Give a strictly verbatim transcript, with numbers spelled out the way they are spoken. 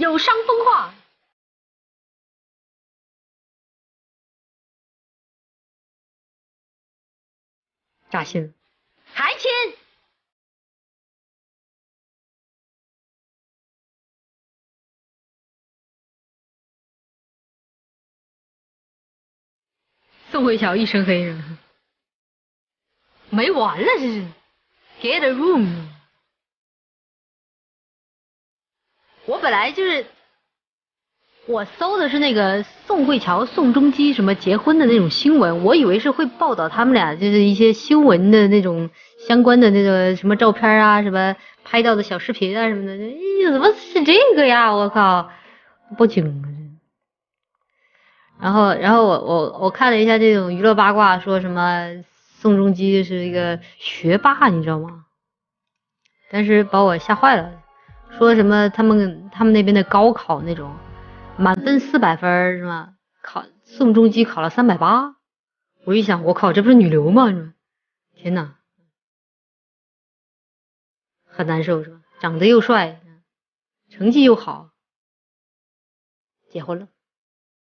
有伤风化。 扎心， 还亲。 宋慧乔一身黑是吧？ 没完了，这是 get a room。我本来就是，我搜的是那个宋慧乔、宋仲基什么结婚的那种新闻，我以为是会报道他们俩就是一些新闻的那种相关的那个什么照片啊，什么拍到的小视频啊什么的。哎呀，怎么是这个呀？我靠，报警了。然后，然后我我我看了一下这种娱乐八卦，说什么宋仲基是一个学霸，你知道吗？但是把我吓坏了，说什么他们他们那边的高考那种，满分四百分是吗？考宋仲基考了三百八，我一想，我靠，这不是女流吗？是吧？天哪，很难受是吧？长得又帅，成绩又好，结婚了。